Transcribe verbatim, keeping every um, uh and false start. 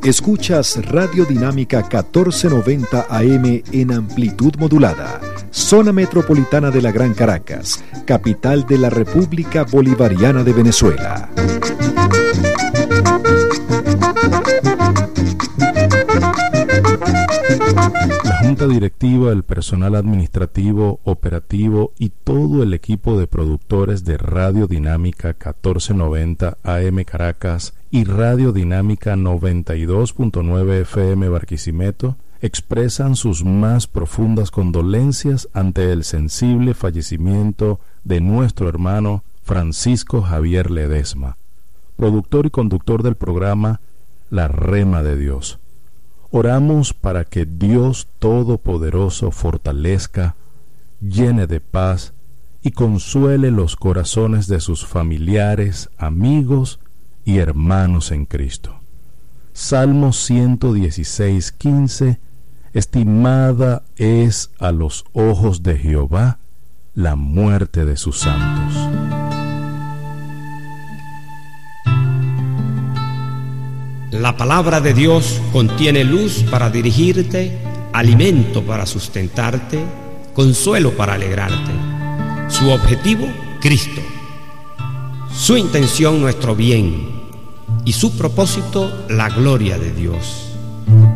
Escuchas Radio Dinámica catorce noventa A M en amplitud modulada, zona metropolitana de la Gran Caracas, capital de la República Bolivariana de Venezuela. La Junta Directiva, el personal administrativo, operativo y todo el equipo de productores de Radio Dinámica catorce noventa A M Caracas y Radio Dinámica noventa y dos punto nueve F M Barquisimeto expresan sus más profundas condolencias ante el sensible fallecimiento de nuestro hermano Francisco Javier Ledesma, productor y conductor del programa La Rema de Dios. Oramos para que Dios Todopoderoso fortalezca, llene de paz y consuele los corazones de sus familiares, amigos y hermanos en Cristo. Salmo ciento dieciséis, quince. Estimada es a los ojos de Jehová la muerte de sus santos. La palabra de Dios contiene luz para dirigirte, alimento para sustentarte, consuelo para alegrarte. Su objetivo, Cristo. Su intención, nuestro bien. Y su propósito, la gloria de Dios.